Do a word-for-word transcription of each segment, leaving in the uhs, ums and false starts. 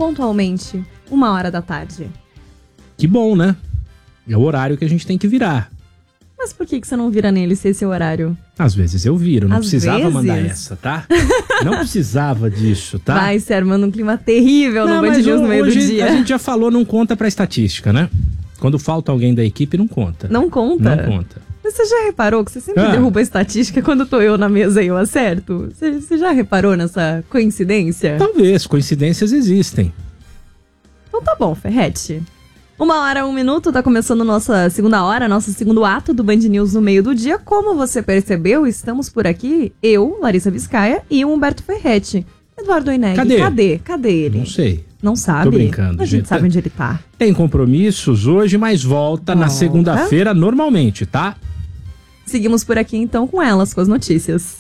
pontualmente, uma hora da tarde. Que bom, né? É o horário que a gente tem que virar. Mas por que, que você não vira nele se esse é o horário? Às vezes eu viro, não Às precisava vezes? mandar essa, tá? Não precisava disso, tá? Vai se armando um clima terrível não, no Band News no meio hoje do dia. A gente já falou, não conta pra estatística, né? Quando falta alguém da equipe, não conta. Não conta? Não conta. Mas você já reparou que você sempre ah. derruba a estatística quando tô eu na mesa e eu acerto? Você, você já reparou nessa coincidência? Talvez, coincidências existem. Então tá bom, Ferretti. Uma hora, um minuto, tá começando nossa segunda hora, nosso segundo ato do Band News no meio do dia. Como você percebeu, estamos por aqui, eu, Larissa Biscaia e o Humberto Ferretti. Eduardo Oineg, cadê? Cadê? Cadê ele? Não sei. Não sabe? Tô brincando, A gente, gente. sabe onde ele tá. Tem compromissos hoje, mas volta, volta. na segunda-feira normalmente, tá? Seguimos por aqui então com elas, com as notícias.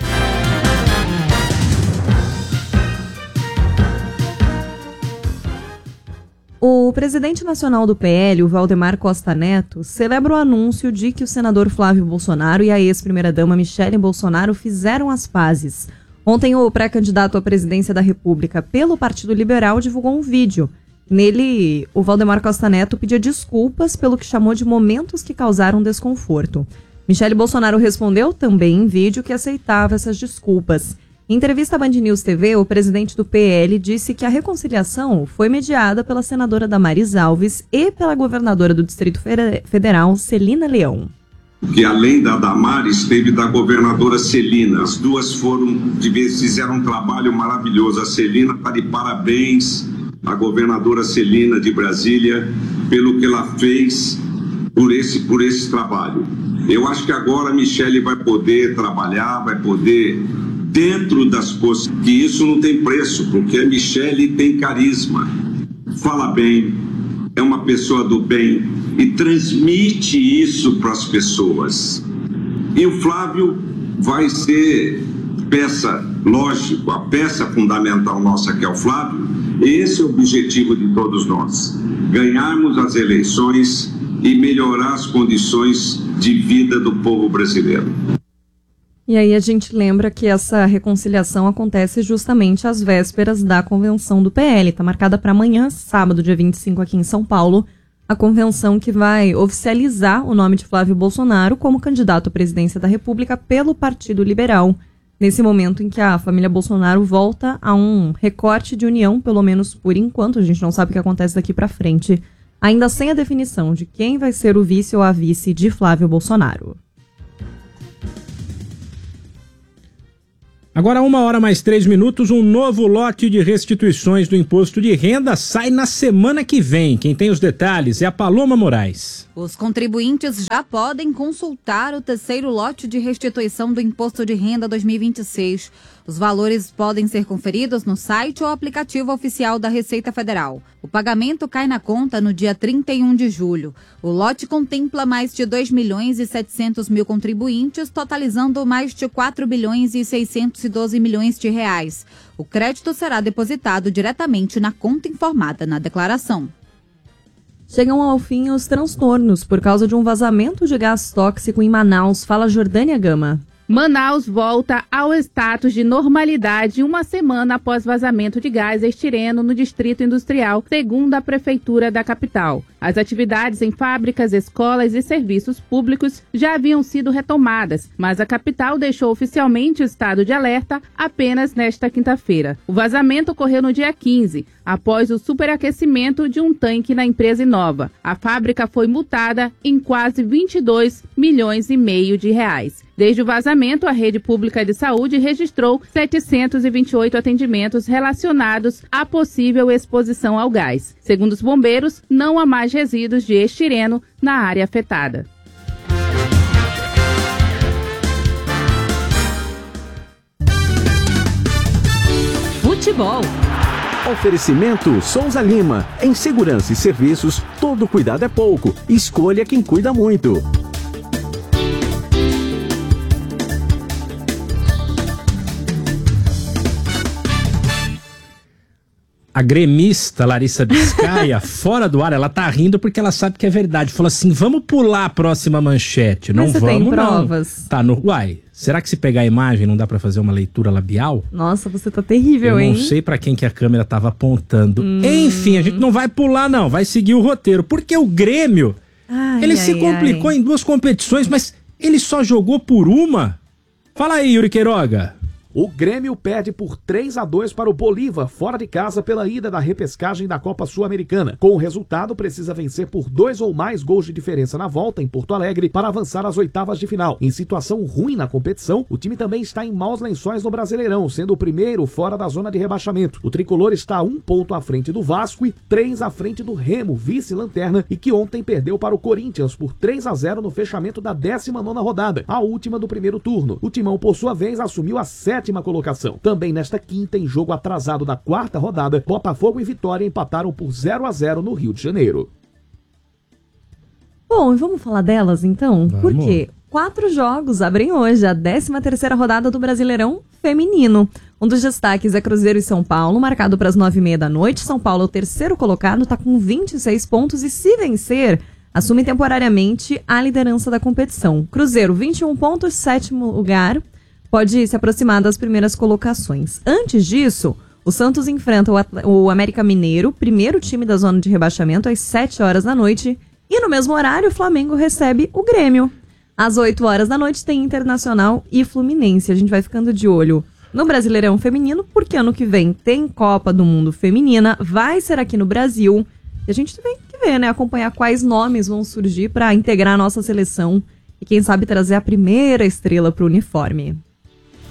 O presidente nacional do P L, o Valdemar Costa Neto, celebra o anúncio de que o senador Flávio Bolsonaro e a ex-primeira-dama Michele Bolsonaro fizeram as pazes. Ontem, o pré-candidato à presidência da República pelo Partido Liberal divulgou um vídeo. Nele, o Valdemar Costa Neto pedia desculpas pelo que chamou de momentos que causaram desconforto. Michele Bolsonaro respondeu também em vídeo que aceitava essas desculpas. Em entrevista à Band News T V, o presidente do P L disse que a reconciliação foi mediada pela senadora Damares Alves e pela governadora do Distrito Federal, Celina Leão. Que além da Damares, teve da governadora Celina. As duas foram, fizeram um trabalho maravilhoso. A Celina está de parabéns, a governadora Celina de Brasília, pelo que ela fez por esse, por esse trabalho. Eu acho que agora a Michele vai poder trabalhar, vai poder... dentro das coisas, que isso não tem preço, porque a Michele tem carisma, fala bem, é uma pessoa do bem e transmite isso para as pessoas. E o Flávio vai ser peça, lógico, a peça fundamental nossa que é o Flávio. Esse é o objetivo de todos nós, ganharmos as eleições e melhorar as condições de vida do povo brasileiro. E aí a gente lembra que essa reconciliação acontece justamente às vésperas da convenção do P L. Está marcada para amanhã, sábado, dia vinte e cinco, aqui em São Paulo, a convenção que vai oficializar o nome de Flávio Bolsonaro como candidato à presidência da República pelo Partido Liberal. Nesse momento em que a família Bolsonaro volta a um recorte de união, pelo menos por enquanto, a gente não sabe o que acontece daqui para frente, ainda sem a definição de quem vai ser o vice ou a vice de Flávio Bolsonaro. Agora, uma hora mais três minutos, um novo lote de restituições do imposto de renda sai na semana que vem. Quem tem os detalhes é a Paloma Moraes. Os contribuintes já podem consultar o terceiro lote de restituição do Imposto de Renda dois mil e vinte e seis. Os valores podem ser conferidos no site ou aplicativo oficial da Receita Federal. O pagamento cai na conta no dia trinta e um de julho. O lote contempla mais de dois milhões e setecentos mil contribuintes, totalizando mais de quatro bilhões e seiscentos e doze milhões de reais. O crédito será depositado diretamente na conta informada na declaração. Chegam ao fim os transtornos por causa de um vazamento de gás tóxico em Manaus. Fala Jordânia Gama. Manaus volta ao status de normalidade uma semana após vazamento de gás estireno no Distrito Industrial, segundo a Prefeitura da capital. As atividades em fábricas, escolas e serviços públicos já haviam sido retomadas, mas a capital deixou oficialmente o estado de alerta apenas nesta quinta-feira. O vazamento ocorreu no dia quinze, após o superaquecimento de um tanque na empresa Inova. A fábrica foi multada em quase vinte e dois milhões e meio de reais. Desde o vazamento, a rede pública de saúde registrou setecentos e vinte e oito atendimentos relacionados à possível exposição ao gás. Segundo os bombeiros, não há mais resíduos de estireno na área afetada. Futebol. Oferecimento Souza Lima. Em segurança e serviços, todo cuidado é pouco. Escolha quem cuida muito. A gremista Larissa Biscaia, fora do ar, ela tá rindo porque ela sabe que é verdade. Falou assim, vamos pular a próxima manchete. Mas não você vamos, tem não. provas? Tá no... Uai, Será que se pegar a imagem não dá pra fazer uma leitura labial? Nossa, você tá terrível, Eu hein? não sei pra quem que a câmera tava apontando. Hum. Enfim, a gente não vai pular não, vai seguir o roteiro. Porque o Grêmio, Ai, ele ai, se complicou ai. em duas competições, mas ele só jogou por uma? Fala aí, Yuri Queiroga. O Grêmio perde por três a dois para o Bolívar, fora de casa pela ida da repescagem da Copa Sul-Americana. Com o resultado, precisa vencer por dois ou mais gols de diferença na volta em Porto Alegre para avançar às oitavas de final. Em situação ruim na competição, o time também está em maus lençóis no Brasileirão, sendo o primeiro fora da zona de rebaixamento. O tricolor está um ponto à frente do Vasco e três à frente do Remo, vice-lanterna, e que ontem perdeu para o Corinthians por três a zero no fechamento da décima nona rodada, a última do primeiro turno. O Timão, por sua vez, assumiu a sétima colocação. Também nesta quinta, em jogo atrasado da quarta rodada, Botafogo e Vitória empataram por zero a zero no Rio de Janeiro. Bom, e vamos falar delas então? Vamos. Porque quatro jogos abrem hoje a décima terceira rodada do Brasileirão Feminino. Um dos destaques é Cruzeiro e São Paulo, marcado para as nove e meia da noite. São Paulo é o terceiro colocado, está com vinte e seis pontos e, se vencer, assume temporariamente a liderança da competição. Cruzeiro, vinte e um pontos, sétimo lugar, pode se aproximar das primeiras colocações. Antes disso, o Santos enfrenta o, Atl- o América Mineiro, primeiro time da zona de rebaixamento, às sete horas da noite. E no mesmo horário, o Flamengo recebe o Grêmio. Às oito horas da noite tem Internacional e Fluminense. A gente vai ficando de olho no Brasileirão Feminino, porque ano que vem tem Copa do Mundo Feminina, vai ser aqui no Brasil. E a gente tem que ver, né? Acompanhar quais nomes vão surgir para integrar a nossa seleção e, quem sabe, trazer a primeira estrela para o uniforme.